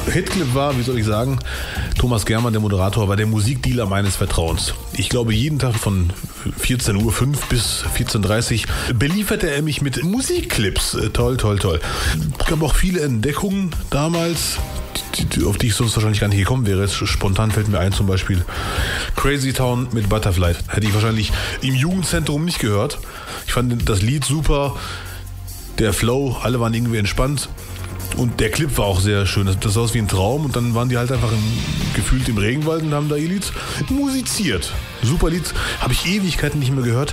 Hitclip war, wie soll ich sagen, Thomas Germann, der Moderator, war der Musikdealer meines Vertrauens. Ich glaube, jeden Tag von 14.05 Uhr bis 14.30 Uhr belieferte er mich mit Musikclips. Toll, toll, toll. Es gab auch viele Entdeckungen damals, auf die ich sonst wahrscheinlich gar nicht gekommen wäre. Jetzt spontan fällt mir ein, zum Beispiel Crazy Town mit Butterfly. Hätte ich wahrscheinlich im Jugendzentrum nicht gehört. Ich fand das Lied super, der Flow, alle waren irgendwie entspannt. Und der Clip war auch sehr schön. Das sah aus wie ein Traum. Und dann waren die halt einfach gefühlt im Regenwald und haben da ihr Lied musiziert. Super Lied. Habe ich Ewigkeiten nicht mehr gehört.